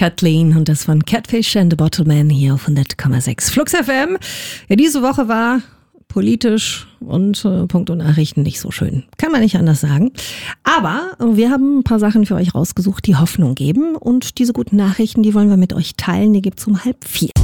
Kathleen und das von Catfish and the Bottleman hier auf 100,6 Flux FM. Ja, diese Woche war politisch und Punkt und Nachrichten nicht so schön. Kann man nicht anders sagen. Aber wir haben ein paar Sachen für euch rausgesucht, die Hoffnung geben. Und diese guten Nachrichten, die wollen wir mit euch teilen. Die gibt's um 3:30.